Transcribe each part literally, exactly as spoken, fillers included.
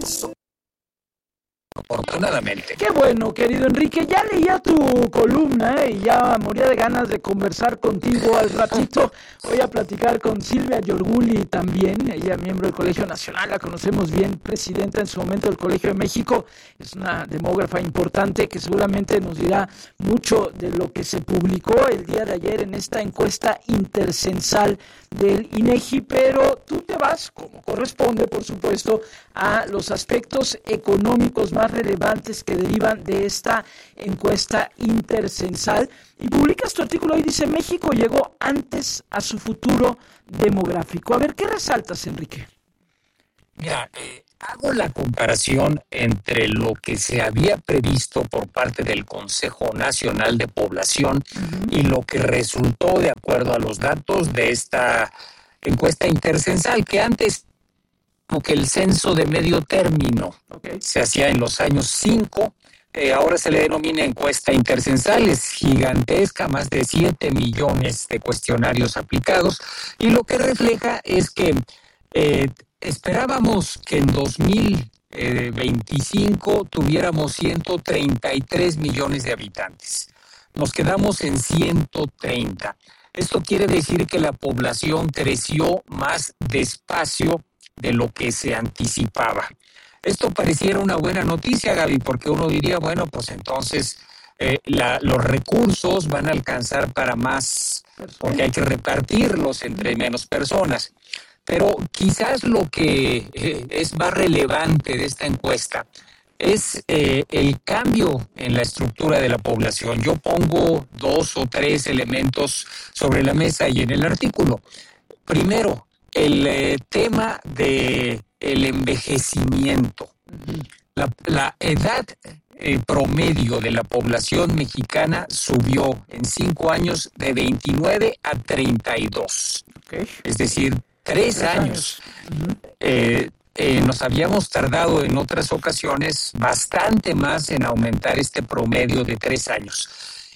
So- Afortunadamente. Qué bueno, querido Enrique. Ya leía tu columna eh, y ya moría de ganas de conversar contigo al ratito. Voy a platicar con Silvia Yorguli también. Ella, miembro del Colegio Nacional, la conocemos bien, presidenta en su momento del Colegio de México. Es una demógrafa importante que seguramente nos dirá mucho de lo que se publicó el día de ayer en esta encuesta intercensal del INEGI. Pero tú te vas, como corresponde, por supuesto, a los aspectos económicos más relevantes que derivan de esta encuesta intercensal y publicas tu artículo y dice: México llegó antes a su futuro demográfico. A ver, ¿qué resaltas, Enrique? Mira, eh, hago la comparación entre lo que se había previsto por parte del Consejo Nacional de Población uh-huh. y lo que resultó de acuerdo a los datos de esta encuesta intercensal, que antes como que el censo de medio término okay. se hacía en los años cinco, eh, ahora se le denomina encuesta intercensal, es gigantesca, más de siete millones de cuestionarios aplicados, y lo que refleja es que eh, esperábamos que en dos mil veinticinco tuviéramos ciento treinta y tres millones de habitantes. Nos quedamos en ciento treinta. Esto quiere decir que la población creció más despacio de lo que se anticipaba. Esto pareciera una buena noticia, Gaby, porque uno diría, bueno, pues entonces eh, la, los recursos van a alcanzar para más, porque hay que repartirlos entre menos personas. Pero quizás lo que eh, es más relevante de esta encuesta es eh, el cambio en la estructura de la población. Yo pongo dos o tres elementos sobre la mesa y en el artículo. Primero, el eh, tema de el envejecimiento. La, la edad eh, promedio de la población mexicana subió en cinco años de veintinueve a treinta y dos. Okay. Es decir, tres, tres años. años. Uh-huh. Eh, eh, nos habíamos tardado en otras ocasiones bastante más en aumentar este promedio de tres años.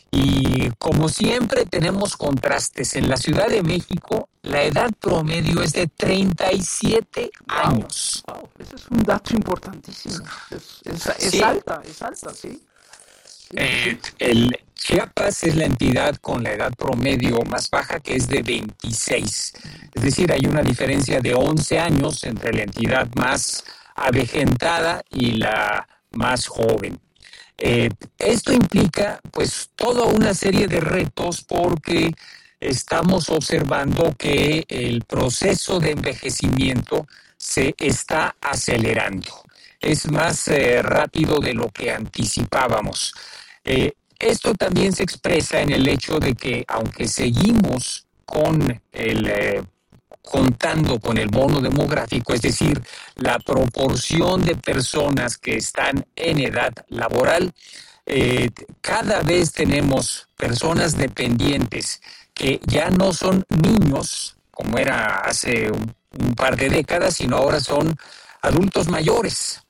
Y como siempre tenemos contrastes. En la Ciudad de México la edad promedio es de treinta y siete wow, años. Wow, ese es un dato importantísimo. Es, es, es sí. alta, es alta, ¿sí? sí, eh, sí. El Chiapas es la entidad con la edad promedio más baja, que es de veintiséis. Es decir, hay una diferencia de once años entre la entidad más avejentada y la más joven. Eh, esto implica pues toda una serie de retos porque estamos observando que el proceso de envejecimiento se está acelerando. Es más eh, rápido de lo que anticipábamos. Eh, esto también se expresa en el hecho de que aunque seguimos con el... Eh, contando con el bono demográfico, es decir, la proporción de personas que están en edad laboral, eh, cada vez tenemos personas dependientes que ya no son niños, como era hace un, un par de décadas, sino ahora son adultos mayores.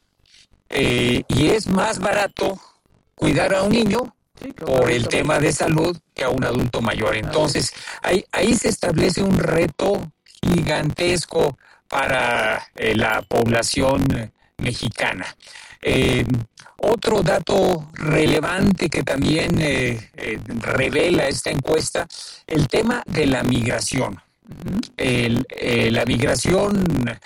Eh, y es más barato cuidar a un niño sí, por el tema de salud que a un adulto mayor. Entonces, ahí, ahí se establece un reto gigantesco para eh, la población mexicana. Eh, otro dato relevante que también eh, eh, revela esta encuesta, el tema de la migración. Uh-huh. El, eh, la migración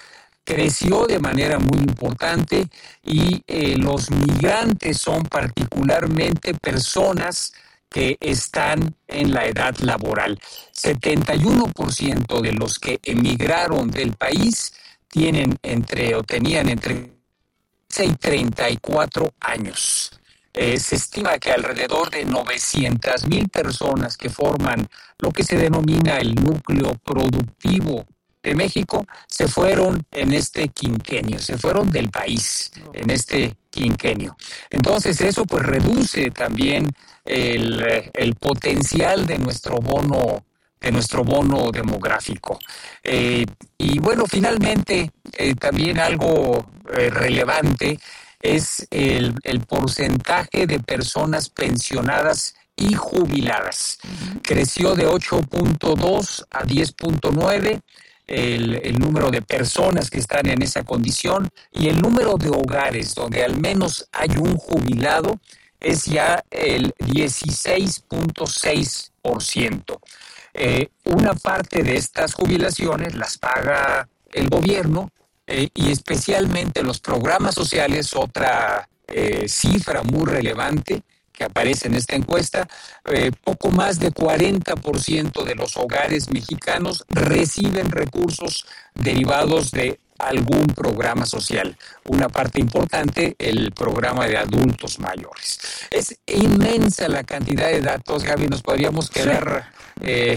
creció de manera muy importante y eh, los migrantes son particularmente personas que están en la edad laboral. setenta y uno por ciento de los que emigraron del país tienen entre o tenían entre y treinta y cuatro años. Eh, se estima que alrededor de novecientas mil personas que forman lo que se denomina el núcleo productivo de México se fueron en este quinquenio, se fueron del país en este quinquenio. Entonces eso pues reduce también el, el potencial de nuestro bono de nuestro bono demográfico. Eh, y bueno, finalmente eh, también algo eh, relevante es el, el porcentaje de personas pensionadas y jubiladas. Uh-huh. Creció de ocho punto dos a diez punto nueve. el, el número de personas que están en esa condición y el número de hogares donde al menos hay un jubilado es ya el dieciséis punto seis por ciento. Eh, una parte de estas jubilaciones las paga el gobierno eh, y especialmente los programas sociales, otra eh, cifra muy relevante que aparece en esta encuesta, eh, poco más de cuarenta por ciento de los hogares mexicanos reciben recursos derivados de algún programa social. Una parte importante, el programa de adultos mayores. Es inmensa la cantidad de datos, Gaby, nos podríamos quedar eh,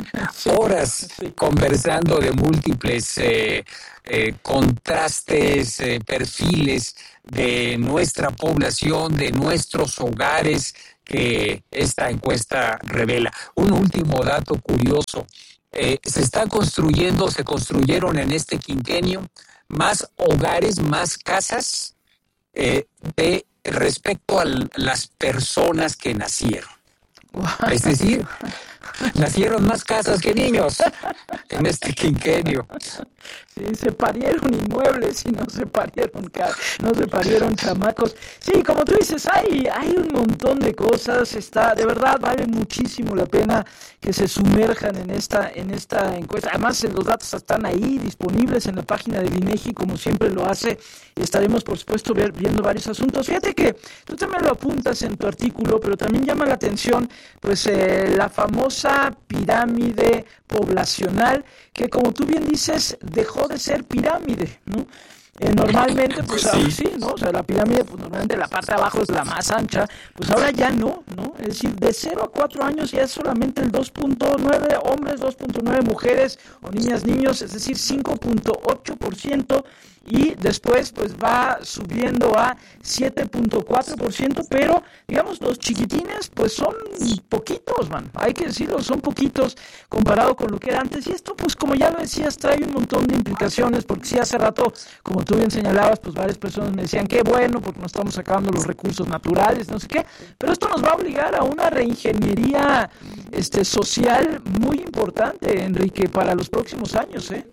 horas conversando de múltiples eh, eh, contrastes, eh, perfiles de nuestra población, de nuestros hogares que esta encuesta revela. Un último dato curioso. Eh, se están construyendo, se construyeron en este quinquenio más hogares, más casas eh, de respecto a las personas que nacieron. Wow. Es decir, nacieron más casas que niños en este quinquenio. Sí, se parieron inmuebles y no se parieron, no se parieron chamacos. Sí, como tú dices, hay, hay un montón de cosas. Está, de verdad, vale muchísimo la pena que se sumerjan en esta, en esta encuesta. Además, los datos están ahí disponibles en la página del INEGI, como siempre lo hace. Y estaremos, por supuesto, ver, viendo varios asuntos. Fíjate que tú también lo apuntas en tu artículo, pero también llama la atención, pues, eh, la famosa pirámide poblacional, que como tú bien dices, dejó de ser pirámide, ¿no? Eh, normalmente, pues sí. Ahora, sí, ¿no? O sea, la pirámide, pues normalmente la parte de abajo es la más ancha, pues ahora ya no, ¿no? Es decir, de cero a cuatro años ya es solamente el dos punto nueve hombres, dos punto nueve mujeres o niñas, niños, es decir, cinco punto ocho por ciento, y después pues va subiendo a siete punto cuatro por ciento, pero digamos los chiquitines pues son poquitos, man, hay que decirlo, son poquitos comparado con lo que era antes, y esto pues como ya lo decías trae un montón de implicaciones, porque si hace rato, como tú bien señalabas, pues varias personas me decían qué bueno porque nos estamos sacando los recursos naturales, no sé qué, pero esto nos va a obligar a una reingeniería este, social muy importante, Enrique, para los próximos años, ¿eh?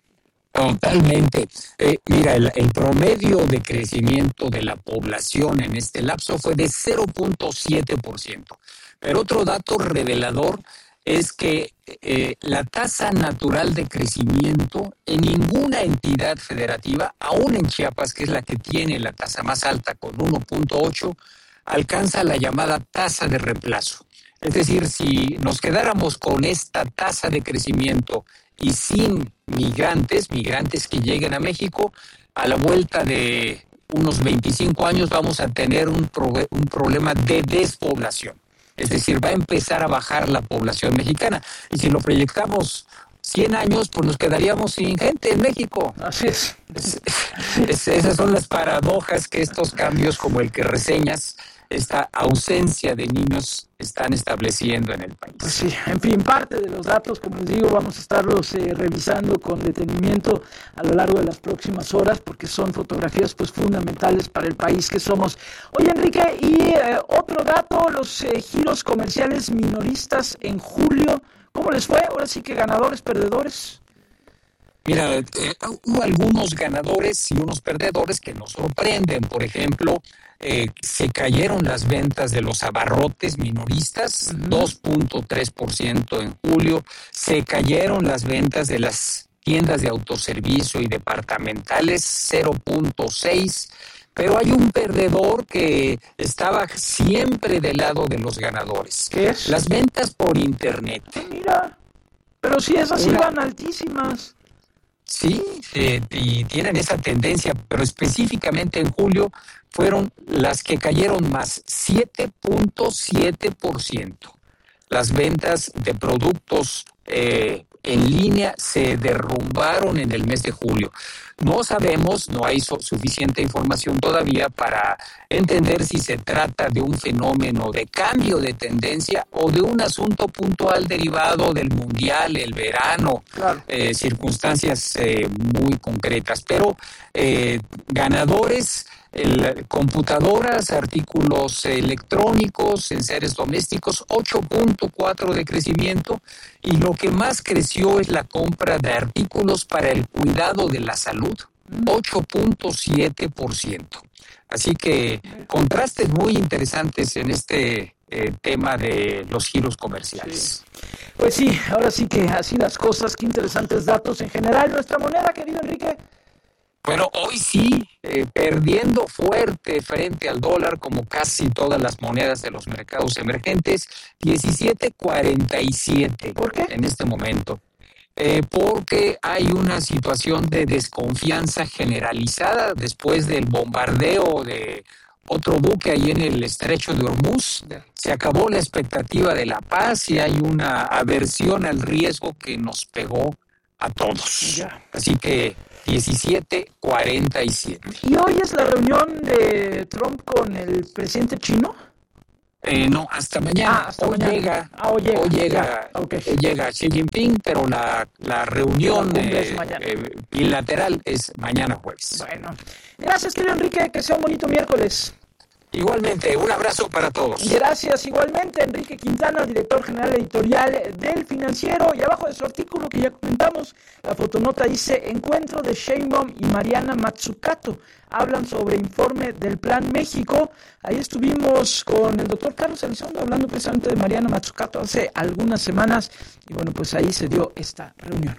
Totalmente. Eh, mira, el, el promedio de crecimiento de la población en este lapso fue de cero punto siete por ciento. Pero otro dato revelador es que eh, la tasa natural de crecimiento en ninguna entidad federativa, aún en Chiapas, que es la que tiene la tasa más alta con uno punto ocho, alcanza la llamada tasa de reemplazo. Es decir, si nos quedáramos con esta tasa de crecimiento y sin migrantes, migrantes que lleguen a México, a la vuelta de unos veinticinco años vamos a tener un, pro, un problema de despoblación. Es decir, va a empezar a bajar la población mexicana. Y si lo proyectamos cien años, pues nos quedaríamos sin gente en México. Así es. es, es esas son las paradojas que estos cambios como el que reseñas, esta ausencia de niños están estableciendo en el país. Pues sí, en fin, parte de los datos, como les digo, vamos a estarlos eh, revisando con detenimiento a lo largo de las próximas horas, porque son fotografías pues fundamentales para el país que somos. Oye, Enrique, y eh, otro dato, los eh, giros comerciales minoristas en julio, ¿cómo les fue? Ahora sí que ganadores, perdedores. Mira, eh, hubo algunos ganadores y unos perdedores que nos sorprenden. Por ejemplo, eh, se cayeron las ventas de los abarrotes minoristas, uh-huh. dos punto tres por ciento en julio. Se cayeron las ventas de las tiendas de autoservicio y departamentales, cero punto seis por ciento. Pero hay un perdedor que estaba siempre del lado de los ganadores. ¿Qué es? Las ventas por internet. Mira, pero si esas Una... iban altísimas. Sí, eh, y tienen esa tendencia, pero específicamente en julio fueron las que cayeron más, siete punto siete por ciento. Las ventas de productos eh, en línea se derrumbaron en el mes de julio. No sabemos, no hay so- suficiente información todavía para entender si se trata de un fenómeno de cambio de tendencia o de un asunto puntual derivado del mundial, el verano, claro. eh, circunstancias eh, muy concretas. Pero eh, ganadores El, computadoras, artículos electrónicos, enseres domésticos, ocho punto cuatro de crecimiento, y lo que más creció es la compra de artículos para el cuidado de la salud, ocho punto siete por ciento. Así que contrastes muy interesantes en este eh, tema de los giros comerciales. Sí. Pues sí, ahora sí que así las cosas, qué interesantes datos en general. Nuestra moneda, querido Enrique. Bueno, hoy sí, eh, perdiendo fuerte frente al dólar, como casi todas las monedas de los mercados emergentes, diecisiete cuarenta y siete. ¿Por qué? En este momento. Eh, porque hay una situación de desconfianza generalizada después del bombardeo de otro buque ahí en el estrecho de Hormuz. Se acabó la expectativa de la paz y hay una aversión al riesgo que nos pegó a todos. Ya. Así que diecisiete cuarenta y siete. ¿Y hoy es la reunión de Trump con el presidente chino? Eh, no, hasta mañana. Ah, hasta hoy, mañana. Llega, Ah, hoy llega. Hoy llega, okay. eh, llega Xi Jinping, pero la, la reunión la eh, es mañana. eh, bilateral es mañana jueves. Bueno, gracias, querido Enrique, que sea un bonito miércoles. Igualmente, un abrazo para todos. Gracias, igualmente, Enrique Quintana, director general editorial del Financiero. Y abajo de su artículo que ya comentamos, la fotonota dice: encuentro de Sheinbaum y Mariana Mazzucato. Hablan sobre informe del Plan México. Ahí estuvimos con el doctor Carlos Elizondo hablando precisamente de Mariana Mazzucato hace algunas semanas. Y bueno, pues ahí se dio esta reunión.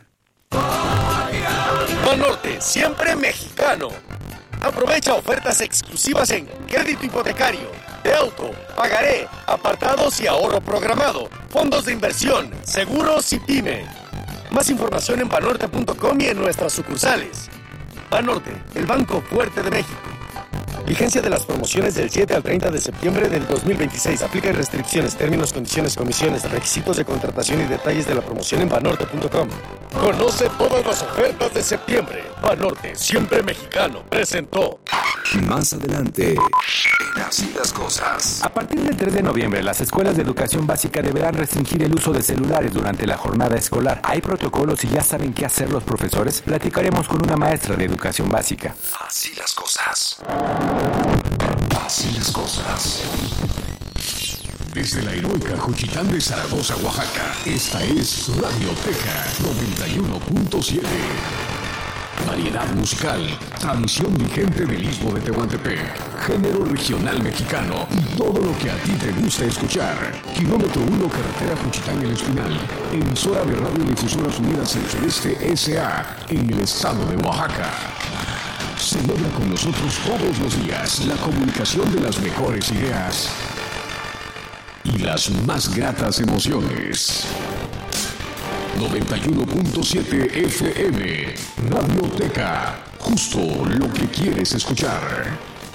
Banorte, siempre mexicano. Aprovecha ofertas exclusivas en crédito hipotecario, de auto, pagaré, apartados y ahorro programado, fondos de inversión, seguros y pyme. Más información en banorte punto com y en nuestras sucursales. Banorte, el banco fuerte de México. Vigencia de las promociones del siete al treinta de septiembre del dos mil veintiséis. Aplica restricciones, términos, condiciones, comisiones, requisitos de contratación y detalles de la promoción en banorte punto com. Conoce todas las ofertas de septiembre. Banorte, siempre mexicano, presentó. Más adelante, en Así las Cosas. A partir del tres de noviembre, las escuelas de educación básica deberán restringir el uso de celulares durante la jornada escolar. ¿Hay protocolos y ya saben qué hacer los profesores? Platicaremos con una maestra de educación básica. Así las cosas. Así las cosas. Desde la heroica Juchitán de Zaragoza, Oaxaca, esta es Radioteca noventa y uno punto siete. Variedad musical, tradición vigente del Istmo de Tehuantepec, género regional mexicano y todo lo que a ti te gusta escuchar. Kilómetro uno, carretera Juchitán El Espinal, emisora de Radiodifusoras Unidas del Sureste S A en el estado de Oaxaca. Celebra con nosotros todos los días la comunicación de las mejores ideas y las más gratas emociones. noventa y uno punto siete F M, Radioteca, justo lo que quieres escuchar.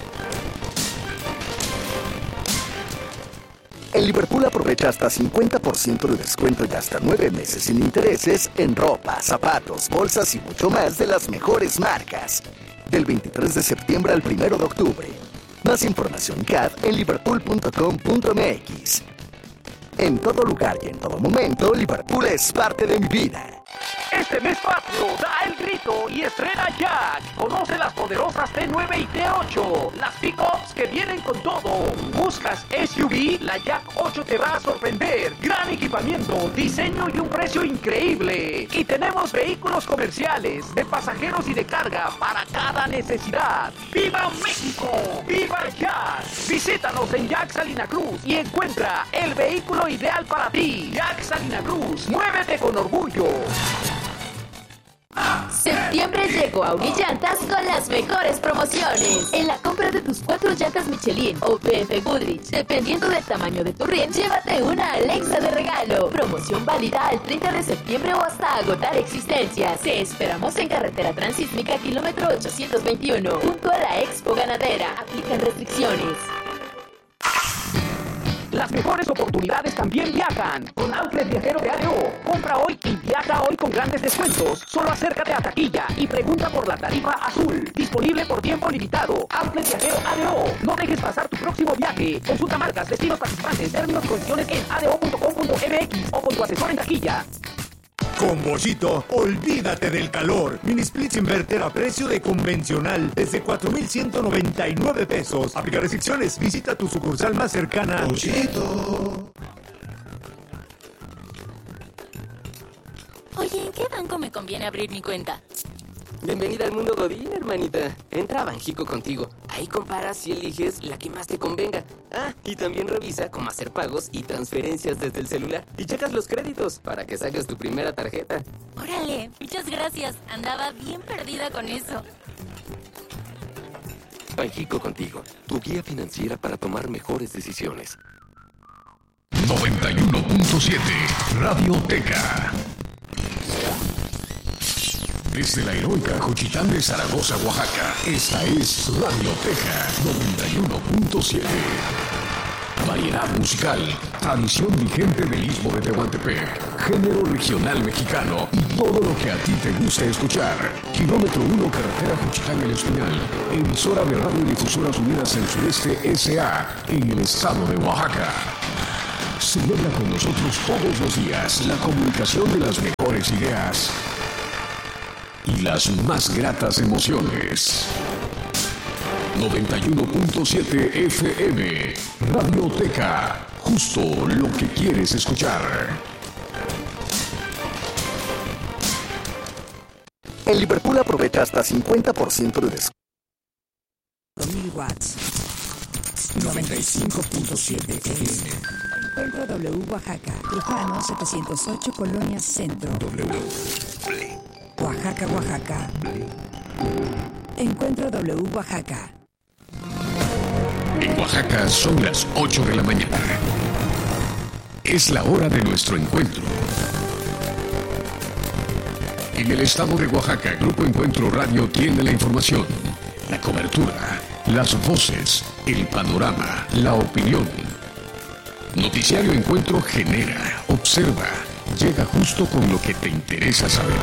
En Liverpool aprovecha hasta cincuenta por ciento de descuento y hasta nueve meses sin intereses en ropa, zapatos, bolsas y mucho más de las mejores marcas. Del veintitrés de septiembre al primero de octubre. Más información C A D en liverpool punto com punto m x. En todo lugar y en todo momento, Liverpool es parte de mi vida. Este mes patrio, da el grito y estrena Jack. Conoce las poderosas T nueve y T ocho, las pickups que vienen con todo. ¿Buscas S U V? La Jack ocho te va a sorprender. Gran equipamiento, diseño y un precio increíble. Y tenemos vehículos comerciales, de pasajeros y de carga para cada necesidad. ¡Viva México! ¡Viva Jack! Visítanos en Jack Salina Cruz y encuentra el vehículo ideal para ti. Jack Salina Cruz, muévete con orgullo. Septiembre llegó a Unillantas con las mejores promociones. En la compra de tus cuatro llantas Michelin o B F Goodrich, dependiendo del tamaño de tu rim, llévate una Alexa de regalo. Promoción válida al treinta de septiembre o hasta agotar existencias. Te esperamos en Carretera Transísmica, kilómetro ochocientos veintiuno, junto a la Expo Ganadera. Aplican restricciones. Las mejores oportunidades también viajan con Outlet Viajero de A D O. Compra hoy y viaja hoy con grandes descuentos. Solo acércate a taquilla y pregunta por la tarifa azul. Disponible por tiempo limitado. Outlet Viajero A D O. No dejes pasar tu próximo viaje. Consulta marcas, destinos participantes, términos y condiciones en a d o punto com punto m x o con tu asesor en taquilla. Con Bollito, olvídate del calor. Mini splits inverter a precio de convencional desde cuatro mil ciento noventa y nueve pesos. Aplica restricciones. Visita tu sucursal más cercana. Bollito. Oye, ¿en qué banco me conviene abrir mi cuenta? Bienvenida al mundo Godín, hermanita. Entra a Banjico contigo. Ahí comparas y eliges la que más te convenga. Ah, y también revisa cómo hacer pagos y transferencias desde el celular. Y checas los créditos para que saques tu primera tarjeta. Órale, muchas gracias. Andaba bien perdida con eso. Banjico contigo, tu guía financiera para tomar mejores decisiones. noventa y uno punto siete Radioteca. Desde la heroica Juchitán de Zaragoza, Oaxaca, esta es Radioteca noventa y uno punto siete. Variedad musical, tradición vigente del Istmo de Tehuantepec, género regional mexicano y todo lo que a ti te gusta escuchar. Kilómetro uno, carretera Juchitán El Espinal, emisora de Radio y Difusoras Unidas del Sureste S A en el estado de Oaxaca. Celebra con nosotros todos los días la comunicación de las mejores ideas y las más gratas emociones. noventa y uno punto siete F M, Radioteca, justo lo que quieres escuchar. En Liverpool aprovecha hasta cincuenta por ciento de descuento. mil watts. noventa y cinco punto siete F M. Encuentro W Oaxaca, Trujano setecientos ocho, Colonia Centro. W. Oaxaca, Oaxaca. Encuentro W Oaxaca. En Oaxaca son las ocho de la mañana. Es la hora de nuestro encuentro. En el estado de Oaxaca, Grupo Encuentro Radio tiene la información, la cobertura, las voces, el panorama, la opinión. Noticiario Encuentro genera, observa, llega justo con lo que te interesa saber.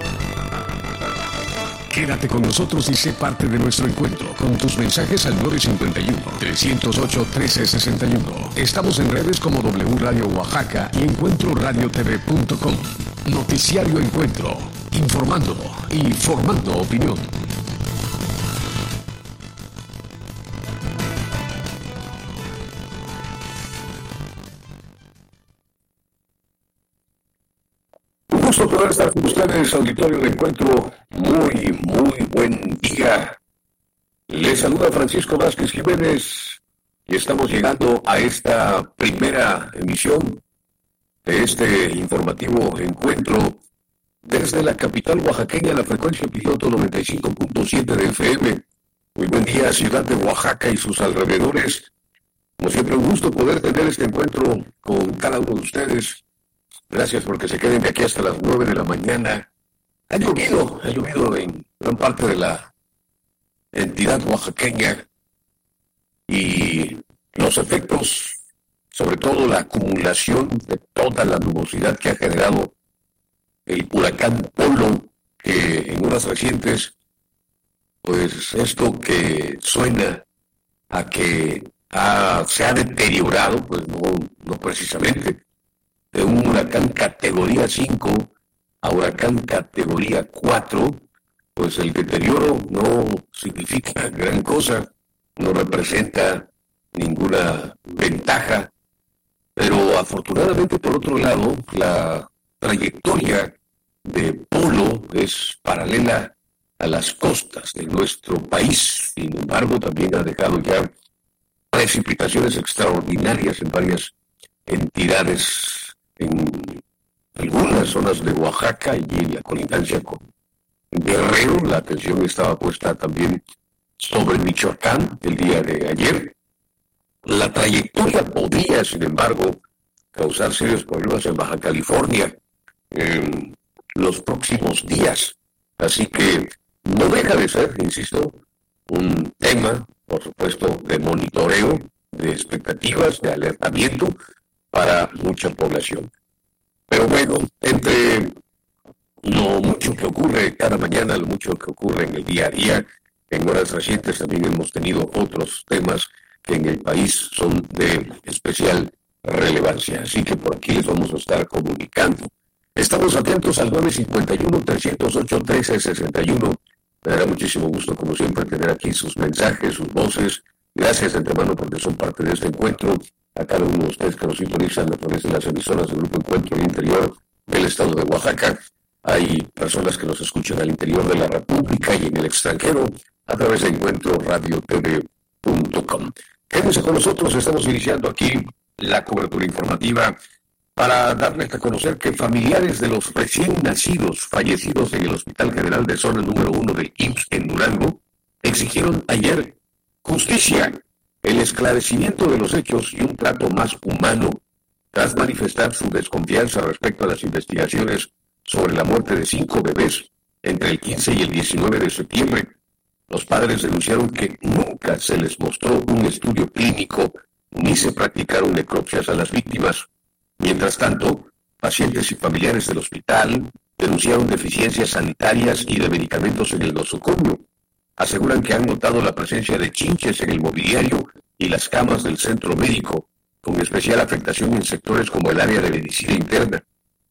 Quédate con nosotros y sé parte de nuestro encuentro con tus mensajes al nueve cinco uno, tres cero ocho, uno tres seis uno. Estamos en redes como W Radio Oaxaca y encuentro radio t v punto com. Noticiario Encuentro, informando y formando opinión. Un gusto poder estar con ustedes, auditorio de Encuentro. Muy, muy buen día. Les saluda Francisco Vázquez Jiménez y estamos llegando a esta primera emisión de este informativo Encuentro desde la capital oaxaqueña, la frecuencia piloto noventa y cinco punto siete de F M. Muy buen día, ciudad de Oaxaca y sus alrededores. Como siempre, un gusto poder tener este encuentro con cada uno de ustedes. Gracias porque se queden de aquí hasta las nueve de la mañana. Ha llovido, ha llovido en gran parte de la entidad oaxaqueña y los efectos, sobre todo la acumulación de toda la nubosidad que ha generado el huracán Polo, que en horas recientes, pues esto que suena a que ha, se ha deteriorado, pues no, no precisamente, de un huracán categoría cinco a huracán categoría cuatro, pues el deterioro no significa gran cosa, no representa ninguna ventaja, pero afortunadamente, por otro lado, la trayectoria de Polo es paralela a las costas de nuestro país. Sin embargo, también ha dejado ya precipitaciones extraordinarias en varias entidades, en algunas zonas de Oaxaca y en la colindancia con Guerrero. La atención estaba puesta también sobre Michoacán el día de ayer. La trayectoria podría, sin embargo, causar serios problemas en Baja California en los próximos días. Así que no deja de ser, insisto, un tema, por supuesto, de monitoreo, de expectativas, de alertamiento para mucha población. Pero bueno, entre lo mucho que ocurre cada mañana, lo mucho que ocurre en el día a día, en horas recientes también hemos tenido otros temas que en el país son de especial relevancia. Así que por aquí les vamos a estar comunicando. Estamos atentos al nueve cinco uno, tres cero ocho, uno tres seis uno. Me dará muchísimo gusto, como siempre, tener aquí sus mensajes, sus voces. Gracias de antemano porque son parte de este encuentro. A cada uno de ustedes que nos sintonizan a través de las emisoras del Grupo Encuentro en el interior del estado de Oaxaca. Hay personas que nos escuchan al interior de la República y en el extranjero a través de encuentro radio t v punto com. Quédense con nosotros, estamos iniciando aquí la cobertura informativa para darles a conocer que familiares de los recién nacidos fallecidos en el Hospital General de Zona número uno del I M S S en Durango exigieron ayer justicia, el esclarecimiento de los hechos y un trato más humano tras manifestar su desconfianza respecto a las investigaciones sobre la muerte de cinco bebés entre el quince y el diecinueve de septiembre. Los padres denunciaron que nunca se les mostró un estudio clínico ni se practicaron necropsias a las víctimas. Mientras tanto, pacientes y familiares del hospital denunciaron deficiencias sanitarias y de medicamentos en el nosocomio. Aseguran que han notado la presencia de chinches en el mobiliario y las camas del centro médico, con especial afectación en sectores como el área de medicina interna.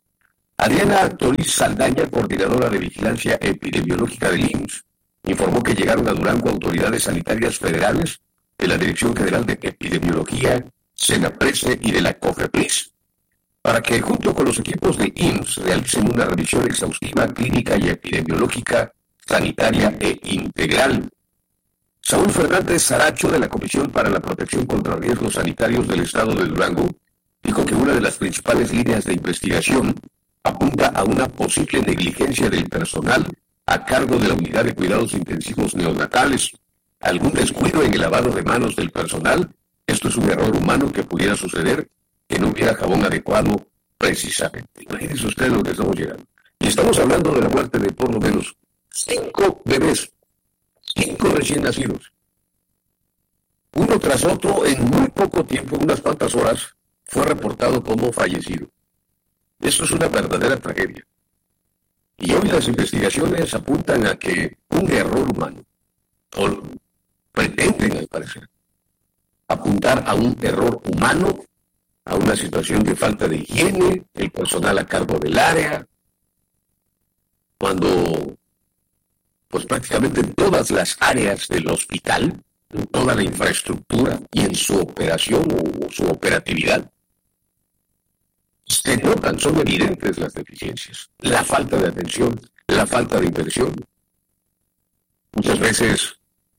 Adriana Toriz Saldaña, coordinadora de vigilancia epidemiológica del I M S S, informó que llegaron a Durango autoridades sanitarias federales de la Dirección General de Epidemiología, SENAPRESE y de la COFEPRIS, para que junto con los equipos de I M S S realicen una revisión exhaustiva, clínica y epidemiológica, sanitaria e integral. Saúl Fernández Saracho, de la Comisión para la Protección contra Riesgos Sanitarios del Estado de Durango, dijo que una de las principales líneas de investigación apunta a una posible negligencia del personal a cargo de la Unidad de Cuidados Intensivos Neonatales, algún descuido en el lavado de manos del personal. Esto es un error humano que pudiera suceder, que no hubiera jabón adecuado precisamente. Imagínense ustedes lo que estamos llegando. Y estamos hablando de la muerte de por lo menos cinco bebés, cinco recién nacidos. Uno tras otro, en muy poco tiempo, en unas cuantas horas, fue reportado como fallecido. Esto es una verdadera tragedia. Y hoy las investigaciones apuntan a que un error humano, o pretenden al parecer, apuntar a un error humano, a una situación de falta de higiene, el personal a cargo del área, cuando pues prácticamente en todas las áreas del hospital, en toda la infraestructura y en su operación o su operatividad, se notan, son evidentes las deficiencias, la falta de atención, la falta de inversión. Muchas veces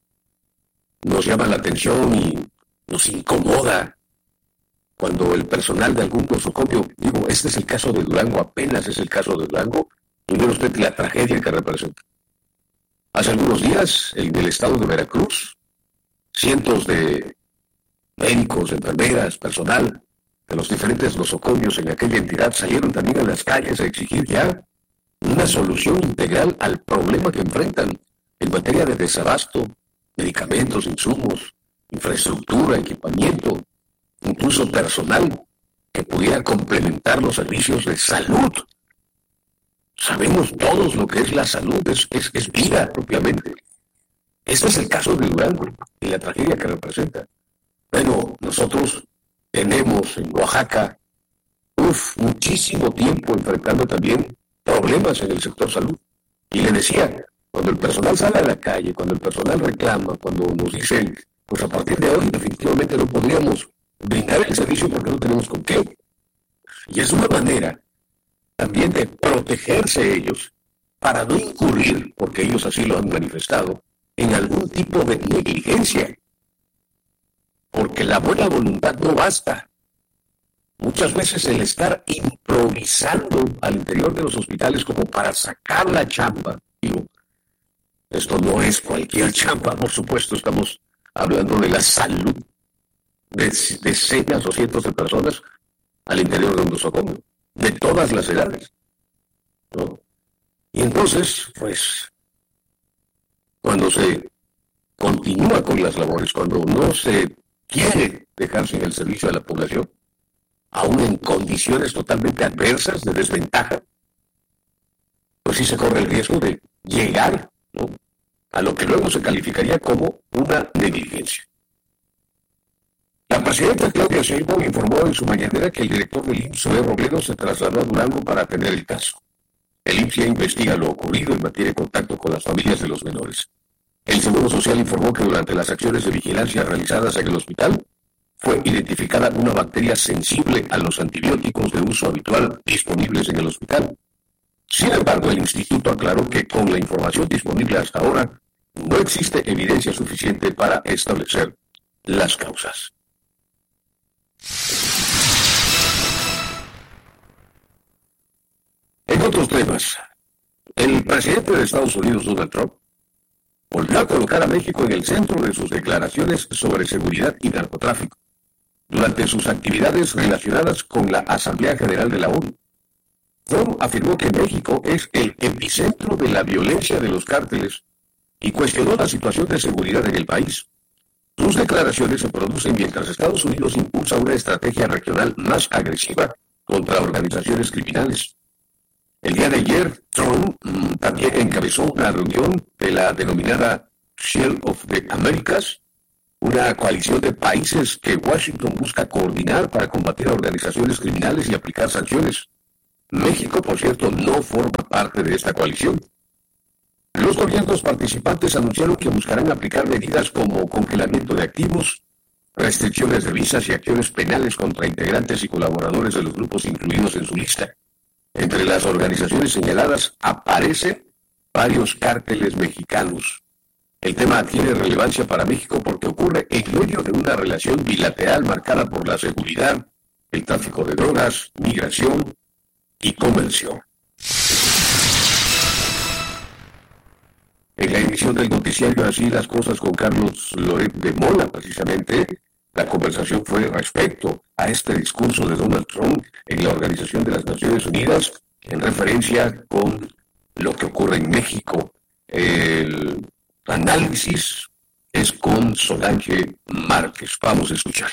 nos llama la atención y nos incomoda cuando el personal de algún nosocomio, digo, este es el caso de Durango, apenas es el caso de Durango, y mire usted la tragedia que representa. Hace algunos días, en el estado de Veracruz, cientos de médicos, enfermeras, personal de los diferentes nosocomios en aquella entidad salieron también a las calles a exigir ya una solución integral al problema que enfrentan en materia de desabasto, medicamentos, insumos, infraestructura, equipamiento, incluso personal que pudiera complementar los servicios de salud. Sabemos todos lo que es la salud, es, es, es vida propiamente. Este es el caso de Durango y la tragedia que representa. Bueno, nosotros tenemos en Oaxaca uf, muchísimo tiempo enfrentando también problemas en el sector salud. Y le decía, cuando el personal sale a la calle, cuando el personal reclama, cuando nos dicen, pues a partir de hoy definitivamente no podríamos brindar el servicio porque no tenemos con qué. Y es una manera también de protegerse ellos para no incurrir, porque ellos así lo han manifestado, en algún tipo de negligencia. Porque la buena voluntad no basta. Muchas veces el estar improvisando al interior de los hospitales como para sacar la chamba, digo, esto no es cualquier chamba, por supuesto, estamos hablando de la salud de decenas o cientos de personas al interior de un nosocomio, de todas las edades, ¿no? Y entonces, pues, cuando se continúa con las labores, cuando no se quiere dejar sin el servicio a la población, aún en condiciones totalmente adversas, de desventaja, pues sí se corre el riesgo de llegar, ¿no?, a lo que luego se calificaría como una negligencia. La presidenta Claudia Sheinbaum informó en su mañanera que el director del I M S S, Zoé Robledo, se trasladó a Durango para atender el caso. El I M S S ya investiga lo ocurrido y mantiene contacto con las familias de los menores. El Seguro Social informó que durante las acciones de vigilancia realizadas en el hospital, fue identificada una bacteria sensible a los antibióticos de uso habitual disponibles en el hospital. Sin embargo, el instituto aclaró que con la información disponible hasta ahora, no existe evidencia suficiente para establecer las causas. En otros temas, el presidente de Estados Unidos, Donald Trump, volvió a colocar a México en el centro de sus declaraciones sobre seguridad y narcotráfico, durante sus actividades relacionadas con la Asamblea General de la ONU. Trump afirmó que México es el epicentro de la violencia de los cárteles y cuestionó la situación de seguridad en el país. Sus declaraciones se producen mientras Estados Unidos impulsa una estrategia regional más agresiva contra organizaciones criminales. El día de ayer, Trump mmm, también encabezó una reunión de la denominada Shield of the Americas, una coalición de países que Washington busca coordinar para combatir a organizaciones criminales y aplicar sanciones. México, por cierto, no forma parte de esta coalición. Los gobiernos participantes anunciaron que buscarán aplicar medidas como congelamiento de activos, restricciones de visas y acciones penales contra integrantes y colaboradores de los grupos incluidos en su lista. Entre las organizaciones señaladas aparecen varios cárteles mexicanos. El tema adquiere relevancia para México porque ocurre en medio de una relación bilateral marcada por la seguridad, el tráfico de drogas, migración y comercio. En la emisión del noticiario Así las Cosas con Carlos Loret de Mola, precisamente, la conversación fue respecto a este discurso de Donald Trump en la Organización de las Naciones Unidas, en referencia con lo que ocurre en México. El análisis es con Solange Márquez. Vamos a escuchar.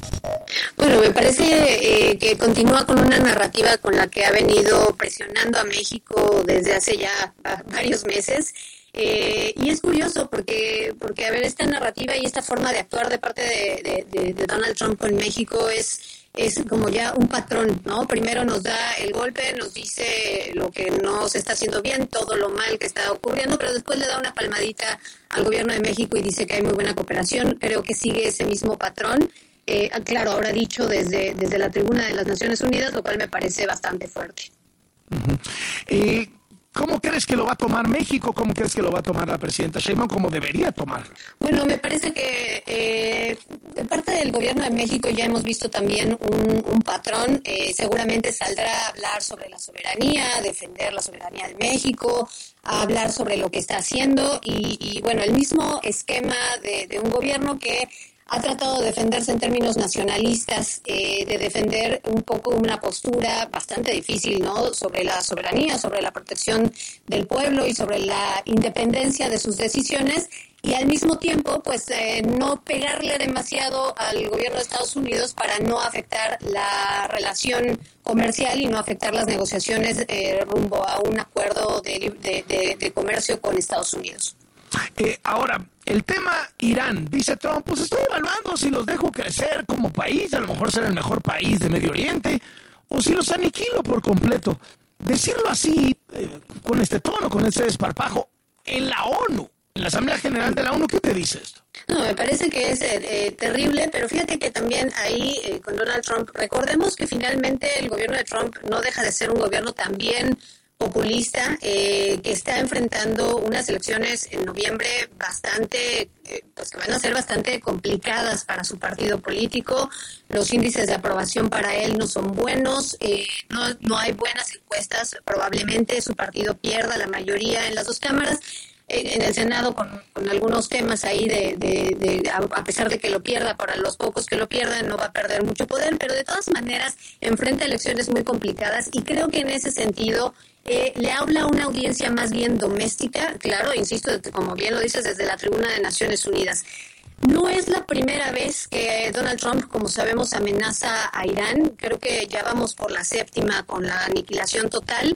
Bueno, me parece eh, que continúa con una narrativa con la que ha venido presionando a México desde hace ya varios meses. Eh, y es curioso porque, porque, a ver, esta narrativa y esta forma de actuar de parte de, de, de Donald Trump con México es, es como ya un patrón, ¿no? Primero nos da el golpe, nos dice lo que no se está haciendo bien, todo lo mal que está ocurriendo, pero después le da una palmadita al gobierno de México y dice que hay muy buena cooperación. Creo que sigue ese mismo patrón. Eh, claro, ahora dicho desde, desde la tribuna de las Naciones Unidas, lo cual me parece bastante fuerte. Uh-huh. Eh... ¿Cómo crees que lo va a tomar México? ¿Cómo crees que lo va a tomar la presidenta Sheinbaum? ¿Cómo debería tomarlo? Bueno, me parece que eh, de parte del gobierno de México ya hemos visto también un, un patrón. Eh, seguramente saldrá a hablar sobre la soberanía, defender la soberanía de México, a hablar sobre lo que está haciendo y, y bueno, el mismo esquema de, de un gobierno que ha tratado de defenderse en términos nacionalistas, eh, de defender un poco una postura bastante difícil, ¿no? Sobre la soberanía, sobre la protección del pueblo y sobre la independencia de sus decisiones, y al mismo tiempo, pues, eh, no pegarle demasiado al gobierno de Estados Unidos para no afectar la relación comercial y no afectar las negociaciones eh, rumbo a un acuerdo de, de, de, de comercio con Estados Unidos. Eh, ahora, el tema Irán, dice Trump, pues estoy evaluando si los dejo crecer como país, a lo mejor ser el mejor país de Medio Oriente, o si los aniquilo por completo. Decirlo así, eh, con este tono, con ese desparpajo, en la ONU, en la Asamblea General de la ONU, ¿qué te dice esto? No, me parece que es eh, terrible, pero fíjate que también ahí eh, con Donald Trump, recordemos que finalmente el gobierno de Trump no deja de ser un gobierno también populista, eh, que está enfrentando unas elecciones en noviembre bastante, eh, pues que van a ser bastante complicadas para su partido político. Los índices de aprobación para él no son buenos, eh, no, no hay buenas encuestas, probablemente su partido pierda la mayoría en las dos cámaras. En el Senado con, con algunos temas ahí de, de, de a pesar de que lo pierda, para los pocos que lo pierdan no va a perder mucho poder, pero de todas maneras enfrenta elecciones muy complicadas y creo que en ese sentido eh, le habla a una audiencia más bien doméstica, claro, insisto, como bien lo dices, desde la tribuna de Naciones Unidas. No es la primera vez que Donald Trump, como sabemos, amenaza a Irán. Creo que ya vamos por la séptima con la aniquilación total.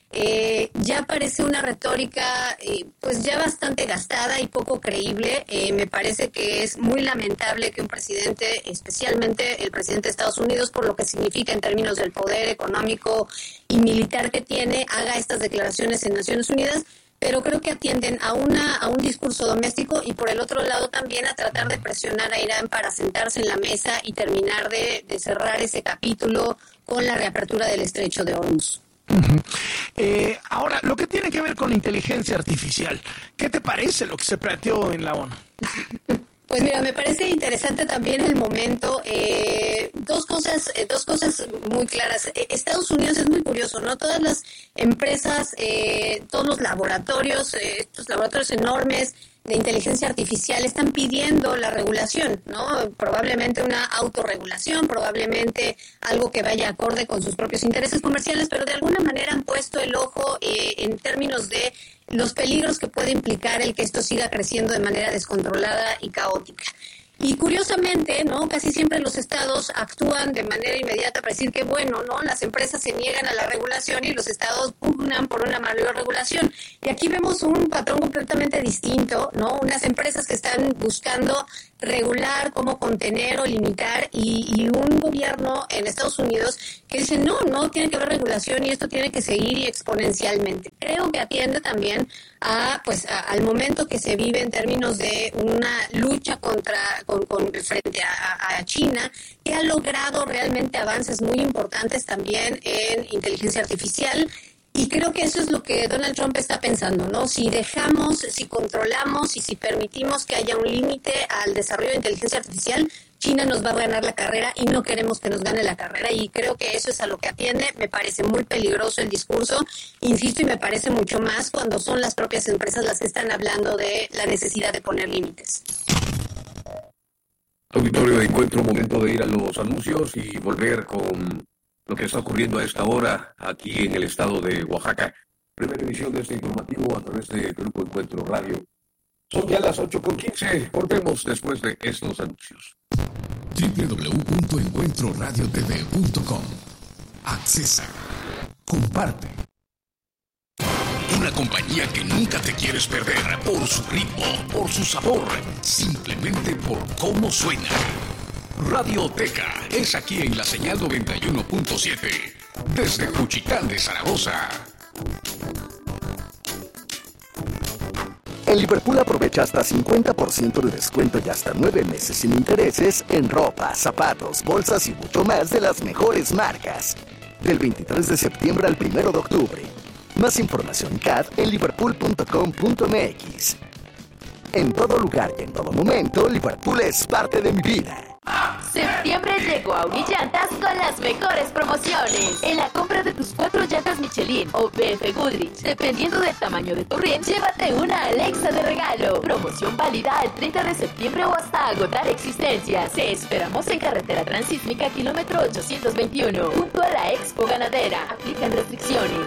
eh, ya parece una retórica eh, pues ya bastante gastada y poco creíble. Eh, me parece que es muy lamentable que un presidente, especialmente el presidente de Estados Unidos, por lo que significa en términos del poder económico y militar que tiene, haga estas declaraciones en Naciones Unidas, pero creo que atienden a una a un discurso doméstico y por el otro lado también a tratar de presionar a Irán para sentarse en la mesa y terminar de, de cerrar ese capítulo con la reapertura del estrecho de Hormuz. Uh-huh. Eh, ahora, lo que tiene que ver con inteligencia artificial, ¿qué te parece lo que se planteó en la ONU? Pues mira, me parece interesante también el momento. Eh, dos cosas, eh, dos cosas muy claras. Eh, Estados Unidos es muy curioso, ¿no? Todas las empresas, eh, todos los laboratorios, eh, estos laboratorios enormes de inteligencia artificial están pidiendo la regulación, ¿no? Probablemente una autorregulación, probablemente algo que vaya acorde con sus propios intereses comerciales, pero de alguna manera han puesto el ojo eh, en términos de los peligros que puede implicar el que esto siga creciendo de manera descontrolada y caótica. Y curiosamente, ¿no? Casi siempre los estados actúan de manera inmediata para decir que bueno, ¿no? Las empresas se niegan a la regulación y los estados pugnan por una mayor regulación. Y aquí vemos un patrón completamente distinto, ¿no? Unas empresas que están buscando regular, cómo contener o limitar, y, y un gobierno en Estados Unidos que dice no, no tiene que haber regulación y esto tiene que seguir y exponencialmente. Creo que atiende también a pues a, al momento que se vive en términos de una lucha contra con, con frente a, a China, que ha logrado realmente avances muy importantes también en inteligencia artificial. Y creo que eso es lo que Donald Trump está pensando, ¿no? Si dejamos, si controlamos y si permitimos que haya un límite al desarrollo de inteligencia artificial, China nos va a ganar la carrera y no queremos que nos gane la carrera. Y creo que eso es a lo que atiende. Me parece muy peligroso el discurso, insisto, y me parece mucho más cuando son las propias empresas las que están hablando de la necesidad de poner límites. Auditorio de Encuentro, momento de ir a los anuncios y volver con lo que está ocurriendo a esta hora aquí en el estado de Oaxaca. Primera emisión de este informativo a través de Grupo Encuentro Radio. Son ya las ocho con quince. Volvemos después de estos anuncios. doble u doble u doble u punto encuentro radio t v punto com. Accesa. Comparte. Una compañía que nunca te quieres perder por su ritmo, por su sabor, simplemente por cómo suena. Radioteca es aquí en la señal noventa y uno punto siete, desde Juchitán de Zaragoza. En Liverpool aprovecha hasta cincuenta por ciento de descuento y hasta nueve meses sin intereses en ropa, zapatos, bolsas y mucho más de las mejores marcas. Del veintitrés de septiembre al primero de octubre. Más información C A D en liverpool punto com punto m x. En todo lugar y en todo momento, Liverpool es parte de mi vida. Septiembre llegó a Unillantas con las mejores promociones. En la compra de tus cuatro llantas Michelin o B F Goodrich, dependiendo del tamaño de tu rim, llévate una Alexa de regalo. Promoción válida el treinta de septiembre o hasta agotar existencias. Te esperamos en Carretera Transísmica, kilómetro ochocientos veintiuno, junto a la Expo Ganadera. Aplican restricciones.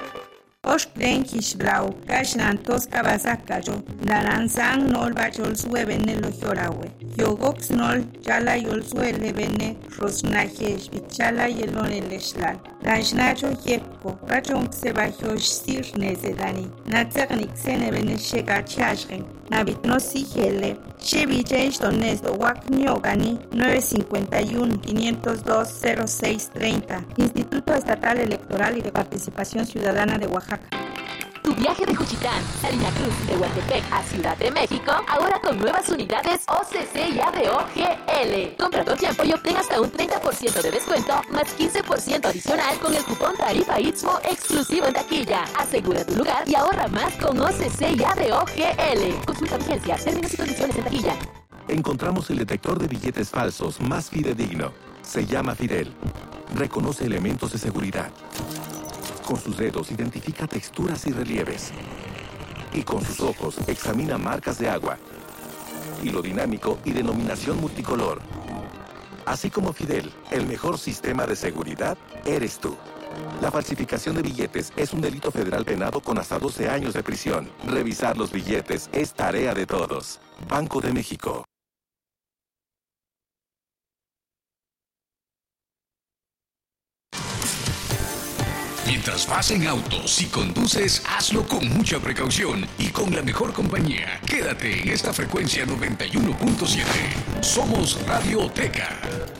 Oshkren Kishbrau, Kashnantos Kabazakayo, Naranzan Nol Bachol Suevene Lojorawe, Yogox Nol, Chala Yol Suelevene, Rosnajesh, Bichala Yelon el Eshlal, Rajnacho Yepko, Rachon Sebajosh Sirnezedani, Natzernik Senevene Shega Chashren, Nabitno Sigele, Chevy James Donesto, Wakniogani, nueve cinco uno, cinco cero dos, cero seis tres cero, Instituto Estatal Electoral y de Participación Ciudadana de Oaxaca. Tu viaje de Juchitán, Salina Cruz, de Huantepec a Ciudad de México, ahora con nuevas unidades O C C y A D O G L. Compra tu tiempo y obtén hasta un treinta por ciento de descuento, más quince por ciento adicional con el cupón Tarifa Istmo exclusivo en taquilla. Asegura tu lugar y ahorra más con O C C y A D O G L. Consulta vigencias, términos y condiciones en taquilla. Encontramos el detector de billetes falsos más fidedigno. Se llama Fidel. Reconoce elementos de seguridad. Con sus dedos identifica texturas y relieves. Y con sus ojos examina marcas de agua, hilo dinámico y denominación multicolor. Así como Fidel, el mejor sistema de seguridad eres tú. La falsificación de billetes es un delito federal penado con hasta doce años de prisión. Revisar los billetes es tarea de todos. Banco de México. Mientras vas en auto, si conduces, hazlo con mucha precaución y con la mejor compañía. Quédate en esta frecuencia noventa y uno punto siete. Somos Radioteca.